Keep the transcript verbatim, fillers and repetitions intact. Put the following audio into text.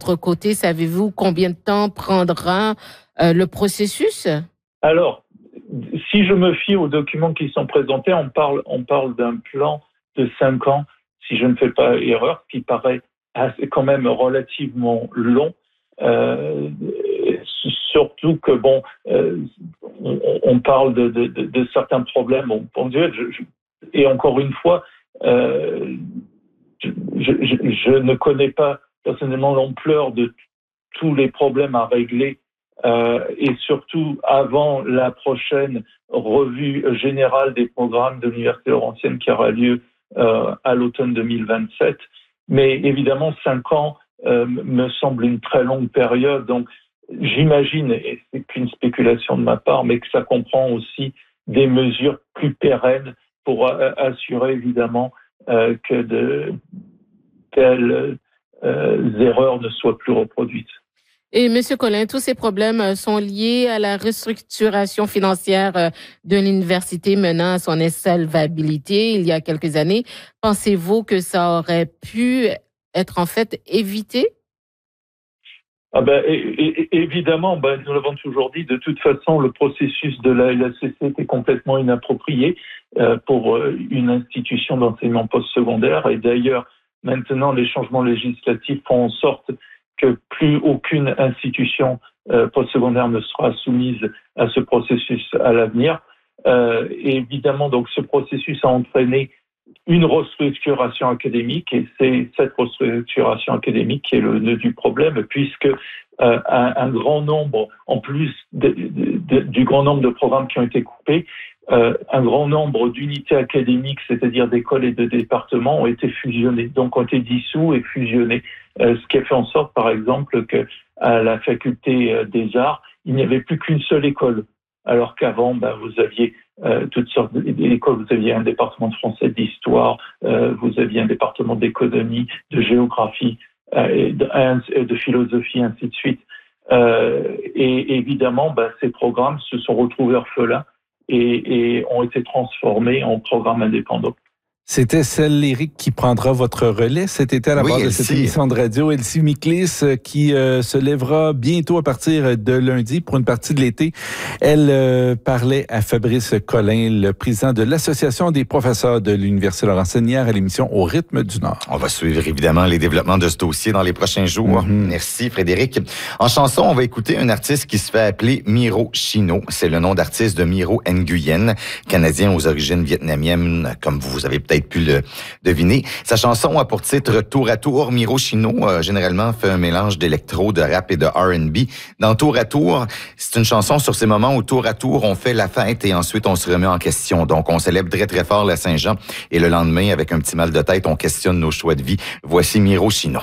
votre côté, savez-vous combien de temps prendra euh, le processus? Alors, si je me fie aux documents qui sont présentés, on parle, on parle d'un plan de cinq ans, si je ne fais pas erreur, qui paraît assez, quand même relativement long. Euh, surtout que bon, euh, on, on parle de, de, de, de certains problèmes bon, ponctuels. Je, je, et encore une fois, euh, je, je, je ne connais pas personnellement l'ampleur de t- tous les problèmes à régler. Euh, et surtout avant la prochaine revue générale des programmes de l'Université Laurentienne qui aura lieu euh, à l'automne deux mille vingt-sept. Mais évidemment, cinq ans euh, me semble une très longue période. Donc, j'imagine, et c'est qu'une spéculation de ma part, mais que ça comprend aussi des mesures plus pérennes pour euh, assurer évidemment euh, que de telles euh, erreurs ne soient plus reproduites. Et Monsieur Collin, tous ces problèmes sont liés à la restructuration financière de l'université menant à son insolvabilité il y a quelques années. Pensez-vous que ça aurait pu être en fait évité? Ah ben, et, et, évidemment, ben, nous l'avons toujours dit, de toute façon, le processus de la L H C C était complètement inapproprié euh, pour euh, une institution d'enseignement postsecondaire. Et d'ailleurs, maintenant, les changements législatifs font en sorte que plus aucune institution euh, postsecondaire ne sera soumise à ce processus à l'avenir. Euh, et évidemment, donc, ce processus a entraîné une restructuration académique, et c'est cette restructuration académique qui est le nœud du problème, puisque euh, un, un grand nombre, en plus de, de, de, du grand nombre de programmes qui ont été coupés, euh, un grand nombre d'unités académiques, c'est-à-dire d'écoles et de départements, ont été fusionnés, donc ont été dissous et fusionnés. Euh, ce qui a fait en sorte, par exemple, qu'à la faculté des arts, il n'y avait plus qu'une seule école. Alors qu'avant, ben, vous aviez euh, toutes sortes d'écoles, vous aviez un département de français, d'histoire, euh, vous aviez un département d'économie, de géographie, euh, et de, de philosophie, ainsi de suite. Euh, et évidemment, ben, ces programmes se sont retrouvés orphelins et, et ont été transformés en programmes indépendants. C'était celle, Éric, qui prendra votre relais cet été à la oui, base de cette émission de radio. Elsie Miklis, qui euh, se lèvera bientôt à partir de lundi pour une partie de l'été. Elle euh, parlait à Fabrice Collin, le président de l'Association des professeurs de l'Université Laurentienne, hier à l'émission Au rythme du Nord. On va suivre évidemment les développements de ce dossier dans les prochains jours. Mm-hmm. Merci, Frédéric. En chanson, on va écouter un artiste qui se fait appeler Miro Chino. C'est le nom d'artiste de Miro Nguyen, Canadien aux origines vietnamiennes, comme vous avez peut-être pu le deviner. Sa chanson a pour titre Tour à Tour. Miro Chino euh, généralement fait un mélange d'électro, de rap et de R and B. Dans Tour à Tour, c'est une chanson sur ces moments où tour à tour on fait la fête et ensuite on se remet en question. Donc on célèbre très très fort la Saint-Jean et le lendemain, avec un petit mal de tête, on questionne nos choix de vie. Voici Miro Chino.